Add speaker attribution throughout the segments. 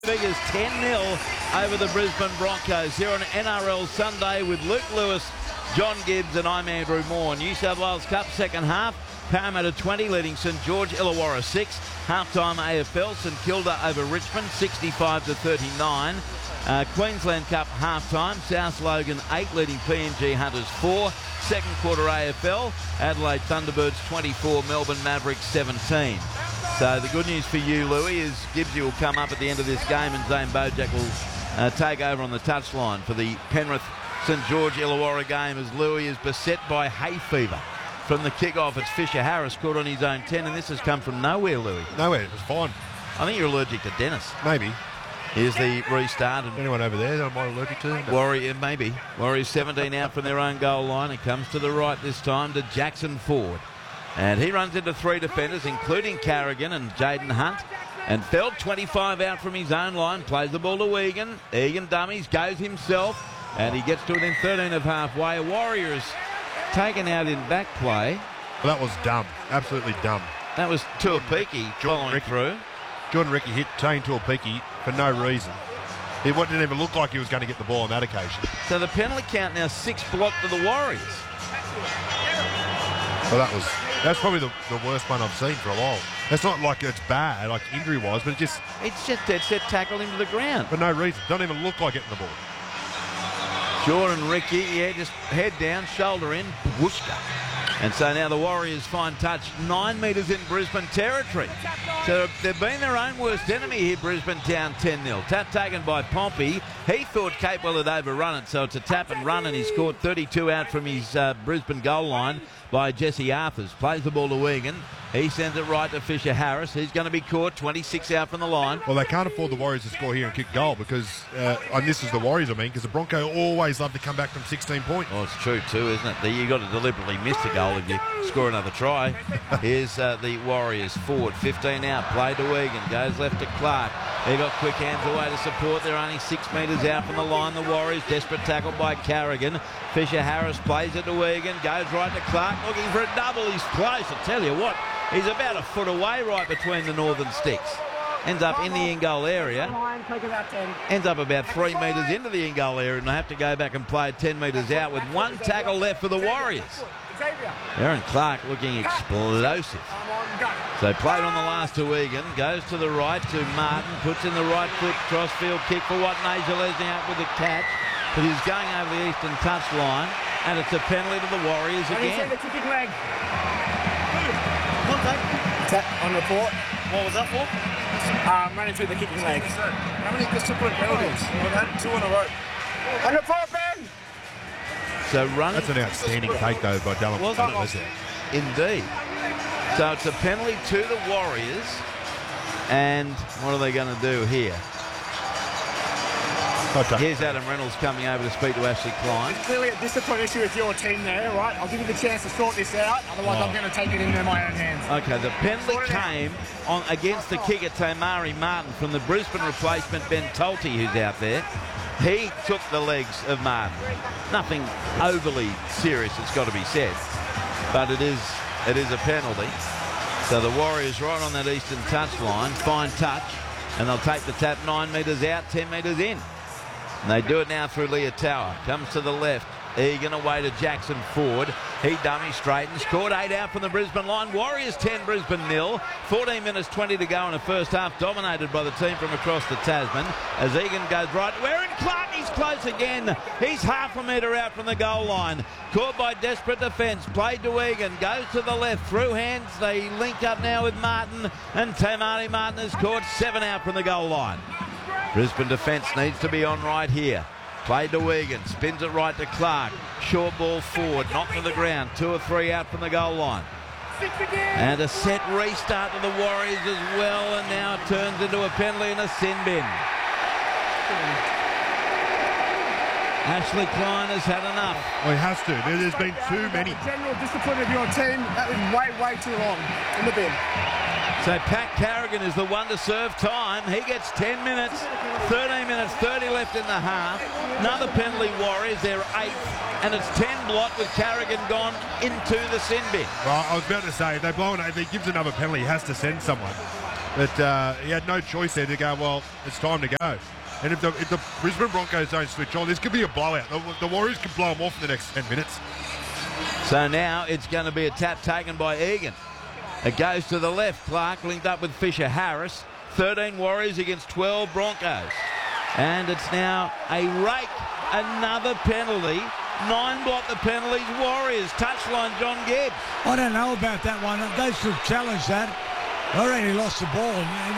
Speaker 1: Figures 10-0 over the Brisbane Broncos here on NRL Sunday with Luke Lewis, John Gibbs and I'm Andrew Moore. New South Wales Cup second half, Parramatta 20 leading St George Illawarra 6. Half-time AFL, St Kilda over Richmond 65-39. Queensland Cup half-time, South Logan 8 leading PNG Hunters 4. Second quarter AFL, Adelaide Thunderbirds 24, Melbourne Mavericks 17. So the good news for you, Louis, is Gibbsy will come up at the end of this game and Zane Bojack will take over on the touchline for the Penrith St George Illawarra game as Louis is beset by hay fever. From the kick-off, it's Fisher Harris caught on his own 10, and this has come from nowhere, Louis.
Speaker 2: Nowhere, it was fine.
Speaker 1: I think you're allergic to Dennis.
Speaker 2: Maybe.
Speaker 1: Here's the restart. And
Speaker 2: anyone over there that I might be allergic to?
Speaker 1: Warrior, maybe. Warriors 17 out from their own goal line. It comes to the right this time to Jackson Ford. And he runs into three defenders, including Carrigan and Jaden Hunt. And Feld, 25 out from his own line, plays the ball to Egan. Egan dummies, goes himself, and he gets to it in 13 of halfway. Warriors taken out in back play.
Speaker 2: Well, that was dumb. Absolutely dumb.
Speaker 1: That was Tuapiki following through.
Speaker 2: Jordan Ricky hit Tane Tuapiki for no reason. It didn't even look like he was going to get the ball on that occasion.
Speaker 1: So the penalty count now 6 blocked to the Warriors.
Speaker 2: Well, that's probably the worst one I've seen for a while. It's not like it's bad, like injury-wise, but it's just
Speaker 1: dead set tackle him to the ground.
Speaker 2: For no reason. Don't even look like getting the ball.
Speaker 1: Jordan Ricky, yeah, just head down, shoulder in, whooshka. And so now the Warriors find touch 9 metres in Brisbane territory. So they've been their own worst enemy here, Brisbane Town 10-0. Tap taken by Pompey. He thought Capewell had overrun it, so it's a tap and run, and he scored 32 out from his Brisbane goal line by Jesse Arthurs. Plays the ball to Egan. He sends it right to Fisher Harris. He's going to be caught 26 out from the line.
Speaker 2: Well, they can't afford the Warriors to score here and kick goal because, and this is the Warriors, I mean, because the Broncos always love to come back from 16 points.
Speaker 1: Well, it's true too, isn't it? You've got to deliberately miss the goal if you score another try. Here's the Warriors forward, 15 out, play to Egan, goes left to Clark. They've got quick hands away to support. They're only 6 metres out from the line. The Warriors, desperate tackle by Carrigan. Fisher Harris plays it to Egan, goes right to Clark, looking for a double. He's close, I tell you what. He's about a foot away right between the northern sticks. Ends up in the in-goal area. Ends up about 3 metres into the in-goal area, and they have to go back and play 10 metres out with one tackle left for the Warriors. Aaron Clark looking explosive. So played on the last to Egan, goes to the right to Martin, puts in the right foot, crossfield kick for Watene Leslie out with the catch. But he's going over the eastern touchline, and it's a penalty to the Warriors again.
Speaker 3: Tap on report.
Speaker 4: What was that for?
Speaker 3: Running through the kicking leg.
Speaker 4: How many disciplined penalties? We've had 2 in a row.
Speaker 3: On report, Ben!
Speaker 1: So running.
Speaker 2: That's an outstanding take, though, by Dallin.
Speaker 1: Indeed. So it's a penalty to the Warriors. And what are they going to do here? Here's Adam Reynolds coming over to speak to Ashley Klein.
Speaker 3: It's clearly a discipline issue with your team there, right? I'll give you the chance to sort this out. Otherwise, I'm going to take it into my own hands.
Speaker 1: Okay, the penalty came on against the kicker, Tamari Martin, from the Brisbane replacement, Ben Tolte, who's out there. He took the legs of Martin. Nothing overly serious, it's got to be said. But it is a penalty. So the Warriors right on that eastern touchline, fine touch, and they'll take the tap 9 metres out, 10 metres in. And they do it now through Leotawa. Comes to the left. Egan away to Jackson Ford. He dummy straightens. Caught 8 out from the Brisbane line. Warriors 10, Brisbane 0. 14 minutes 20 to go in the first half. Dominated by the team from across the Tasman. As Egan goes right. Aaron Clark, he's close again. He's half a metre out from the goal line. Caught by desperate defence. Played to Egan. Goes to the left. Through hands. They link up now with Martin. And Tamari Martin has caught 7 out from the goal line. Brisbane defence needs to be on right here. Played to Egan, spins it right to Clark. Short ball forward, knocked to the ground. 2 or 3 out from the goal line. And a set restart to the Warriors as well, and now it turns into a penalty and a sin bin. Ashley Klein has had enough.
Speaker 2: Well, he has to. There's been too many.
Speaker 3: The general discipline of your team, that was way too long in the bin.
Speaker 1: So Pat Carrigan is the one to serve time. He gets 10 minutes, 13 minutes, 30 left in the half. Another penalty, Warriors, they're 8th, and it's 10 blocked with Carrigan gone into the sin bin.
Speaker 2: Well, I was about to say, if he gives another penalty, he has to send someone. But he had no choice there to go, well, it's time to go. And if the Brisbane Broncos don't switch on, this could be a blowout. The Warriors could blow them off in the next 10 minutes.
Speaker 1: So now it's going to be a tap taken by Egan. It goes to the left. Clark linked up with Fisher Harris. 13 Warriors against 12 Broncos. And it's now a rake. Another penalty. 9 block the penalties. Warriors. Touchline John Gibbs.
Speaker 5: I don't know about that one. They should challenge that. I reckon he lost the ball.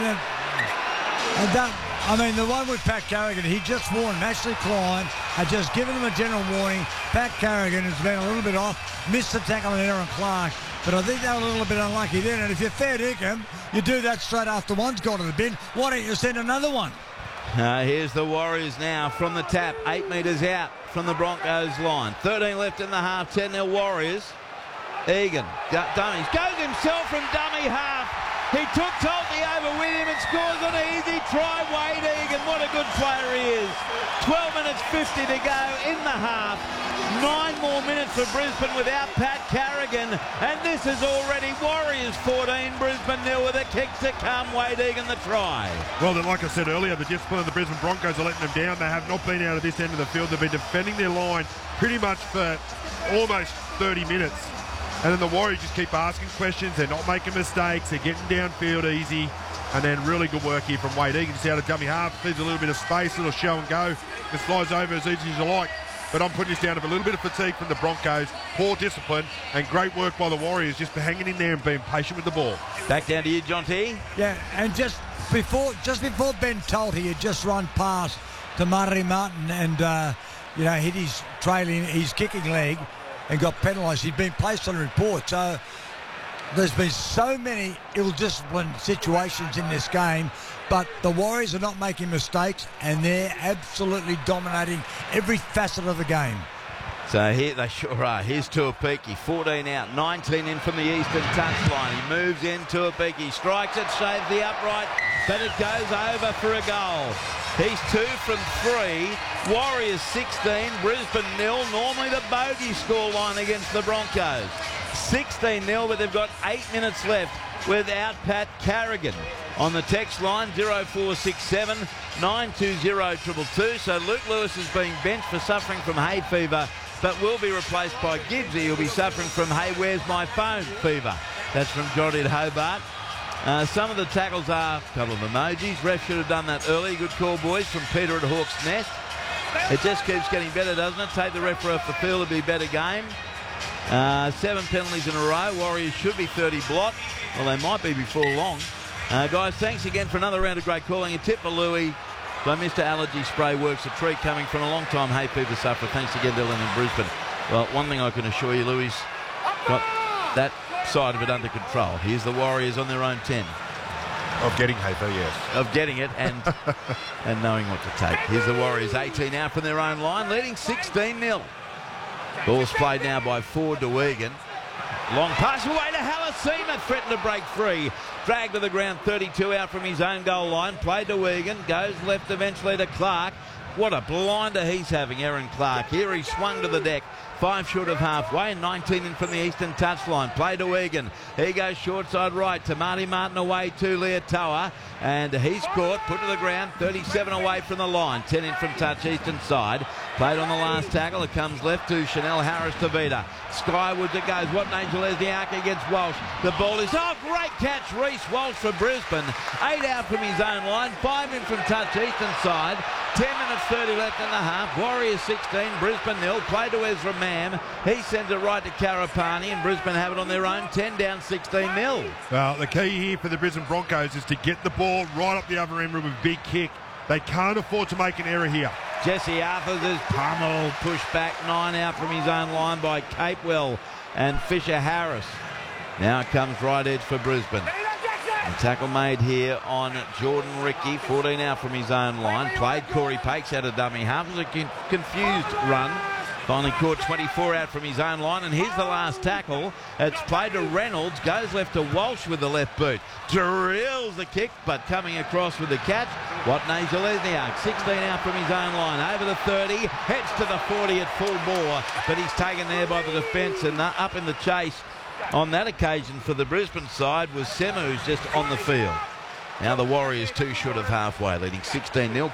Speaker 5: I mean, the one with Pat Carrigan, he just warned Ashley Klein, had just given him a general warning. Pat Carrigan has been a little bit off, missed the tackle on Aaron Clark, but I think they were a little bit unlucky then. And if you're fair dinkum, you do that straight after one's gone to the bin. Why don't you send another one?
Speaker 1: Here's the Warriors now from the tap, 8 metres out from the Broncos line. 13 left in the half, 10-0 Warriors. Egan, dummies, goes himself from dummy half. He took Tolte over with him and scores an easy try. Wade Egan, what a good player he is. 12 minutes 50 to go in the half. 9 more minutes for Brisbane without Pat Carrigan. And this is already Warriors 14, Brisbane 0 with a kick to come. Wade Egan the try.
Speaker 2: Well, like I said earlier, the discipline of the Brisbane Broncos are letting them down. They have not been out of this end of the field. They've been defending their line pretty much for almost 30 minutes. And then the Warriors just keep asking questions. They're not making mistakes. They're getting downfield easy. And then really good work here from Wade Egan. Just out of dummy half. Leaves a little bit of space, a little show and go. It flies over as easy as you like. But I'm putting this down to a little bit of fatigue from the Broncos. Poor discipline and great work by the Warriors just for hanging in there and being patient with the ball.
Speaker 1: Back down to you, John T.
Speaker 5: Yeah, and just before Ben Tolte, he had just run past to Murray Martin and, hit his kicking leg and got penalised. He'd been placed on a report. So there's been so many ill-disciplined situations in this game, but the Warriors are not making mistakes and they're absolutely dominating every facet of the game.
Speaker 1: So here they sure are. Here's Tuapiki, 14 out, 19 in from the eastern touchline. He moves in, Tuapiki strikes it, shaves the upright, but it goes over for a goal. He's 2 from 3. Warriors 16, Brisbane 0. Normally the bogey scoreline against the Broncos. 16-0, but they've got 8 minutes left without Pat Carrigan. On the text line, 0467 920 222. So Luke Lewis is being benched for suffering from hay fever, but will be replaced by Gibbsy, who'll be suffering from hey, where's my phone fever. That's from Johnny at Hobart. Some of the tackles are a couple of emojis. Ref should have done that early. Good call, boys, from Peter at Hawks Nest. It just keeps getting better, doesn't it? Take the referee off the field, it'll be a better game. 7 penalties in a row. Warriors should be 30 blot. Well, they might be before long. Guys, thanks again for another round of great calling. A tip for Louis. So Mr. Allergy Spray works a treat coming from a long-time hay fever sufferer. Thanks again, Dylan in Brisbane. Well, one thing I can assure you, Louis got that side of it under control. Here's the Warriors on their own 10.
Speaker 2: Of getting hay fever, yes. Of
Speaker 1: getting it and and knowing what to take. Here's the Warriors 18 out from their own line, leading 16-0. Ball's played now by Ford to Egan. Long pass away to Halasima, threatened to break free. Dragged to the ground, 32 out from his own goal line. Played to Egan, goes left eventually to Clark. What a blinder he's having, Aaron Clark. Here he swung to the deck. 5 short of halfway, 19 in from the eastern touchline. Play to Egan. He goes short side right to Marty Martin away to Leotoa. And he's caught, put to the ground, 37 away from the line. 10 in from touch eastern side. Played on the last tackle. It comes left to Chanel Harris to Vida. Skywards it goes. What Angel Lesniak against Walsh. The ball is off. Great catch, Reece Walsh for Brisbane. 8 out from his own line. 5 in from touch eastern side. 10 minutes 30 left in the half. Warriors 16, Brisbane 0. Play to Ezra Mam. He sends it right to Karapani, and Brisbane have it on their own. 10 down, 16-0.
Speaker 2: Well, the key here for the Brisbane Broncos is to get the ball right up the other end with a big kick. They can't afford to make an error here.
Speaker 1: Jesse Arthurs is pummeled, pushed back 9 out from his own line by Capewell and Fisher Harris. Now it comes right edge for Brisbane. A tackle made here on Jordan Ricky, 14 out from his own line. Played Corey Pakes out of dummy half. It was a confused run. Finally caught 24 out from his own line. And here's the last tackle. It's played to Reynolds. Goes left to Walsh with the left boot. Drills the kick, but coming across with the catch. Watney Lesniak, 16 out from his own line. Over the 30. Heads to the 40 at full bore. But he's taken there by the defence and up in the chase. On that occasion for the Brisbane side was Semu, who's just on the field. Now the Warriors 2 short of halfway, leading 16-0.